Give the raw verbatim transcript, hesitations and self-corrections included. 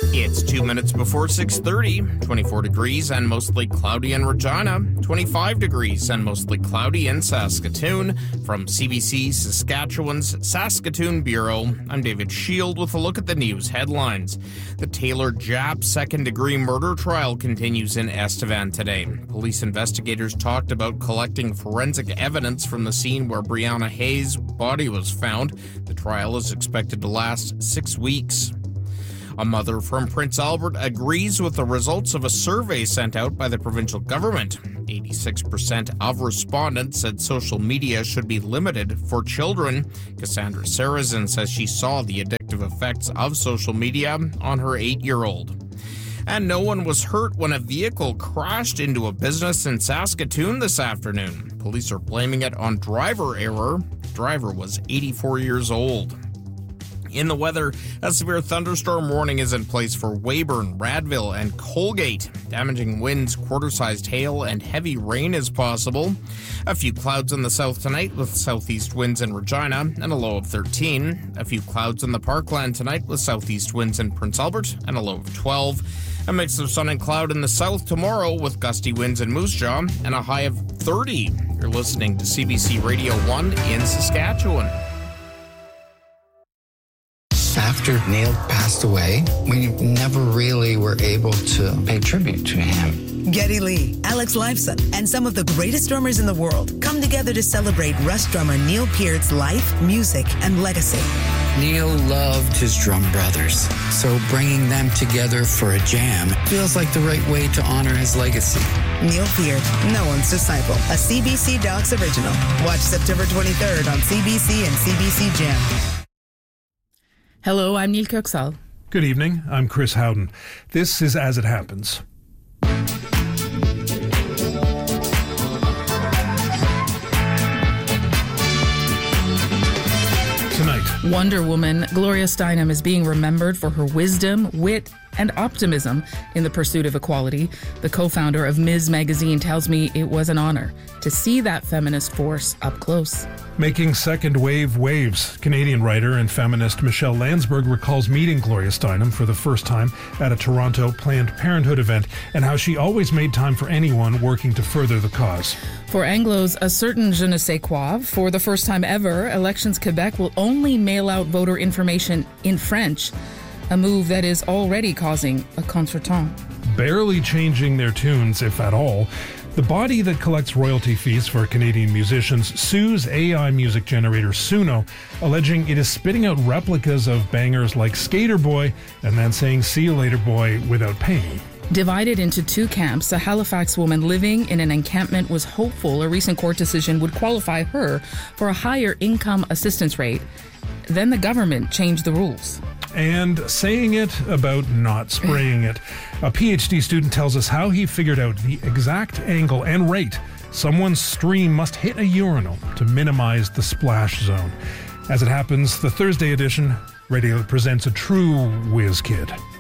It's two minutes before six thirty, twenty-four degrees and mostly cloudy in Regina, twenty-five degrees and mostly cloudy in Saskatoon. From C B C Saskatchewan's Saskatoon Bureau, I'm David Shield with a look at the news headlines. The Taylor Japp second-degree murder trial continues in Estevan today. Police investigators talked about collecting forensic evidence from the scene where Brianna Hayes' body was found. The trial is expected to last six weeks. A mother from Prince Albert agrees with the results of a survey sent out by the provincial government. eighty-six percent of respondents said social media should be limited for children. Cassandra Sarrazin says she saw the addictive effects of social media on her eight-year-old. And no one was hurt when a vehicle crashed into a business in Saskatoon this afternoon. Police are blaming it on driver error. The driver was eighty-four years old. In the weather, a severe thunderstorm warning is in place for Weyburn, Radville, and Colgate. Damaging winds, quarter-sized hail, and heavy rain is possible. A few clouds in the south tonight with southeast winds in Regina and a low of thirteen. A few clouds in the Parkland tonight with southeast winds in Prince Albert and a low of twelve. A mix of sun and cloud in the south tomorrow with gusty winds in Moose Jaw and a high of thirty. You're listening to C B C Radio one in Saskatchewan. After Neil passed away, we never really were able to pay tribute to him. Geddy Lee, Alex Lifeson, and some of the greatest drummers in the world come together to celebrate Rush drummer Neil Peart's life, music, and legacy. Neil loved his drum brothers, so bringing them together for a jam feels like the right way to honor his legacy. Neil Peart, no one's disciple, a C B C Docs original. Watch September twenty-third on C B C and C B C Jam. Hello, I'm Neil Kirksall. Good evening, I'm Chris Howden. This is As It Happens. Tonight, Wonder Woman Gloria Steinem is being remembered for her wisdom, wit, and optimism in the pursuit of equality. The co-founder of Ms. Magazine tells me it was an honor to see that feminist force up close. making second wave waves, Canadian writer and feminist Michelle Landsberg recalls meeting Gloria Steinem for the first time at a Toronto Planned Parenthood event and how she always made time for anyone working to further the cause. For Anglos, a certain je ne sais quoi. For the first time ever, Elections Quebec will only mail out voter information in French, a move that is already causing a contretemps. Barely changing their tunes, if at all, the body that collects royalty fees for Canadian musicians sues A I music generator Suno, alleging it is spitting out replicas of bangers like Skater Boy and then saying "See you later, boy" without paying. Divided into two camps, a Halifax woman living in an encampment was hopeful a recent court decision would qualify her for a higher income assistance rate. Then the government changed the rules. And saying it about not spraying it. A PhD student tells us how he figured out the exact angle and rate someone's stream must hit a urinal to minimize the splash zone. As it happens, the Thursday edition regularly presents a true whiz kid.